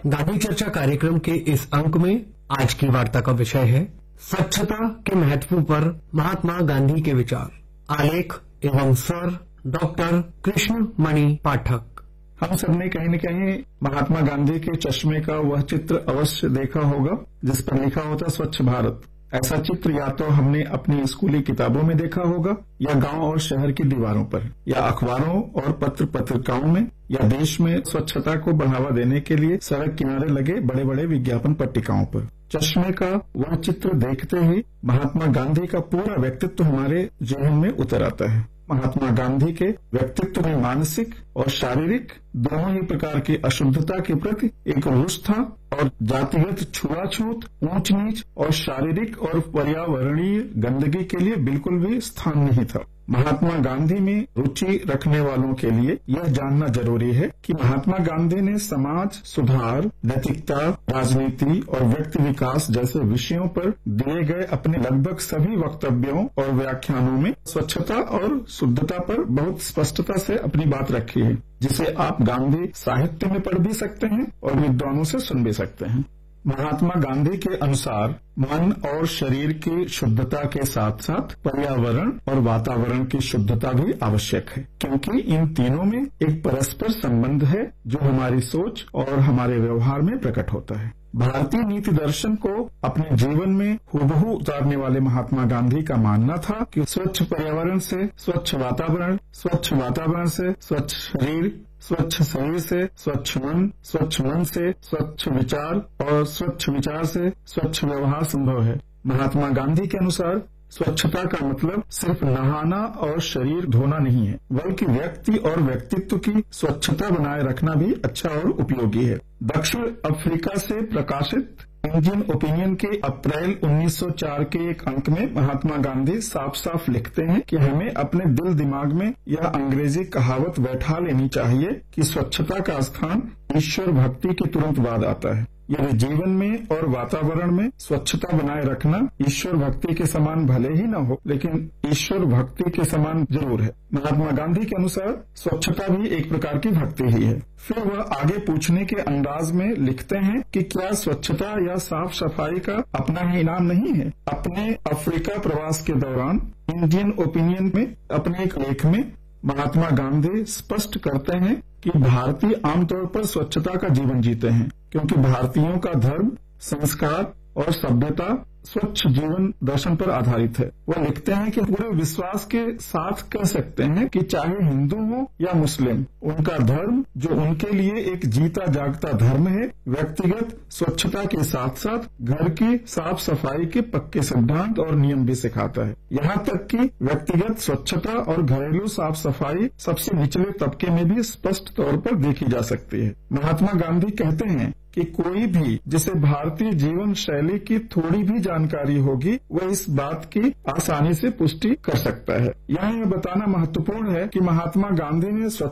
गांधी चर्चा कार्यक्रम के इस अंक में आज की वार्ता का विषय है स्वच्छता के महत्व पर महात्मा गांधी के विचार। आलेख एवं स्वर डॉक्टर कृष्ण मणि पाठक। हम सबने कहीं न कहीं महात्मा गांधी के चश्मे का वह चित्र अवश्य देखा होगा जिस पर लिखा होता स्वच्छ भारत। ऐसा चित्र या तो हमने अपनी स्कूली किताबों में देखा होगा या गांव और शहर की दीवारों पर या अखबारों और पत्र पत्रिकाओं में या देश में स्वच्छता को बढ़ावा देने के लिए सड़क किनारे लगे बड़े बड़े विज्ञापन पट्टिकाओं पर। चश्मे का वह चित्र देखते ही महात्मा गांधी का पूरा व्यक्तित्व हमारे जहन में उतर आता है। महात्मा गांधी के व्यक्तित्व में मानसिक और शारीरिक दोनों ही प्रकार की अशुद्धता के प्रति एक रोष था और जातिगत छुआछूत, ऊंच नीच और शारीरिक और पर्यावरणीय गंदगी के लिए बिल्कुल भी स्थान नहीं था। महात्मा गांधी में रुचि रखने वालों के लिए यह जानना जरूरी है कि महात्मा गांधी ने समाज सुधार, नैतिकता, राजनीति और व्यक्ति विकास जैसे विषयों पर दिए गए अपने लगभग सभी वक्तव्यों और व्याख्यानों में स्वच्छता और शुद्धता पर बहुत स्पष्टता से अपनी बात रखी है, जिसे आप गांधी साहित्य में पढ़ भी सकते हैं और विद्वानों से सुन भी सकते हैं। महात्मा गांधी के अनुसार मन और शरीर की शुद्धता के साथ साथ पर्यावरण और वातावरण की शुद्धता भी आवश्यक है, क्योंकि इन तीनों में एक परस्पर संबंध है जो हमारी सोच और हमारे व्यवहार में प्रकट होता है। भारतीय नीति दर्शन को अपने जीवन में हूबहू उतारने वाले महात्मा गांधी का मानना था कि स्वच्छ पर्यावरण से स्वच्छ वातावरण, स्वच्छ वातावरण से स्वच्छ शरीर, स्वच्छ शरीर से स्वच्छ मन, स्वच्छ मन से स्वच्छ विचार और स्वच्छ विचार से स्वच्छ व्यवहार संभव है। महात्मा गांधी के अनुसार स्वच्छता का मतलब सिर्फ नहाना और शरीर धोना नहीं है, बल्कि व्यक्ति और व्यक्तित्व की स्वच्छता बनाए रखना भी अच्छा और उपयोगी है। दक्षिण अफ्रीका से प्रकाशित इंडियन ओपिनियन के अप्रैल 1904 के एक अंक में महात्मा गांधी साफ साफ लिखते हैं कि हमें अपने दिल दिमाग में यह अंग्रेजी कहावत बैठा लेनी चाहिए कि स्वच्छता का स्थान ईश्वर भक्ति के तुरंत बाद आता है। यदि जीवन में और वातावरण में स्वच्छता बनाए रखना ईश्वर भक्ति के समान भले ही न हो, लेकिन ईश्वर भक्ति के समान जरूर है। महात्मा गांधी के अनुसार स्वच्छता भी एक प्रकार की भक्ति ही है। फिर वह आगे पूछने के अंदाज में लिखते हैं कि क्या स्वच्छता या साफ सफाई का अपना ही इनाम नहीं है। अपने अफ्रीका प्रवास के दौरान इंडियन ओपिनियन में अपने एक लेख में महात्मा गांधी स्पष्ट करते हैं कि भारतीय आमतौर पर स्वच्छता का जीवन जीते हैं, क्योंकि भारतीयों का धर्म, संस्कार और सभ्यता स्वच्छ जीवन दर्शन पर आधारित है। वह लिखते हैं कि पूरे विश्वास के साथ कह सकते हैं कि चाहे हिंदू हो या मुस्लिम, उनका धर्म जो उनके लिए एक जीता जागता धर्म है, व्यक्तिगत स्वच्छता के साथ साथ घर की साफ सफाई के पक्के सिद्धांत और नियम भी सिखाता है। यहाँ तक कि व्यक्तिगत स्वच्छता और घरेलू साफ सफाई सबसे निचले तबके में भी स्पष्ट तौर पर देखी जा सकती है। महात्मा गांधी कहते हैं कि कोई भी जिसे भारतीय जीवन शैली की थोड़ी भी जानकारी होगी वह इस बात की आसानी से पुष्टि कर सकता है। यहाँ यह बताना महत्वपूर्ण है कि महात्मा गांधी ने